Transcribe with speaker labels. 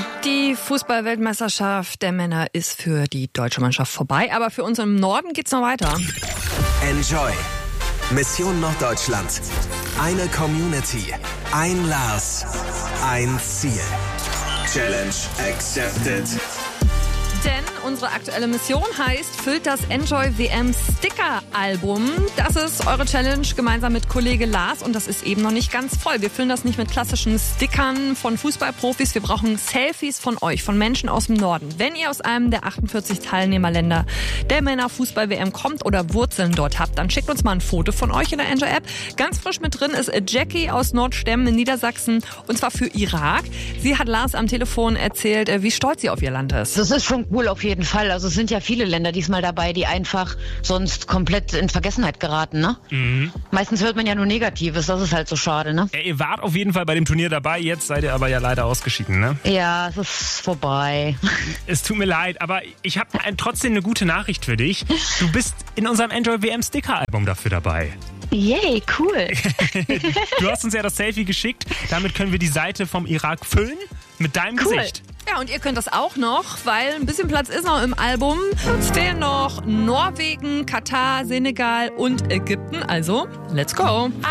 Speaker 1: Die Fußball-Weltmeisterschaft der Männer ist für die deutsche Mannschaft vorbei, aber für uns im Norden geht's noch weiter.
Speaker 2: Enjoy. Mission Norddeutschland. Eine Community. Ein Lars. Ein Ziel. Challenge accepted.
Speaker 1: Denn unsere aktuelle Mission heißt, füllt das Enjoy WM Sticker-Album. Das ist eure Challenge gemeinsam mit Kollege Lars und das ist eben noch nicht ganz voll. Wir füllen das nicht mit klassischen Stickern von Fußballprofis. Wir brauchen Selfies von euch, von Menschen aus dem Norden. Wenn ihr aus einem der 48 Teilnehmerländer der Männer-Fußball-WM kommt oder Wurzeln dort habt, dann schickt uns mal ein Foto von euch in der Enjoy-App. Ganz frisch mit drin ist Jackie aus Nordstemmen in Niedersachsen und zwar für Irak. Sie hat Lars am Telefon erzählt, wie stolz sie auf ihr Land ist.
Speaker 3: Das ist schon cool, auf jeden Fall. Also es sind ja viele Länder diesmal dabei, die einfach sonst komplett in Vergessenheit geraten, ne? Mhm. Meistens hört man ja nur Negatives, das ist halt so schade, ne?
Speaker 4: Ihr wart auf jeden Fall bei dem Turnier dabei, jetzt seid ihr aber ja leider ausgeschieden, ne?
Speaker 3: Ja, es ist vorbei.
Speaker 4: Es tut mir leid, aber ich habe trotzdem eine gute Nachricht für dich. Du bist in unserem Enjoy WM Sticker-Album dafür dabei.
Speaker 3: Yay, cool.
Speaker 4: Du hast uns ja das Selfie geschickt, damit können wir die Seite vom Irak füllen mit deinem Gesicht.
Speaker 1: Ja, und ihr könnt das auch noch, weil ein bisschen Platz ist noch im Album. Es fehlen noch Norwegen, Katar, Senegal und Ägypten. Also, let's go.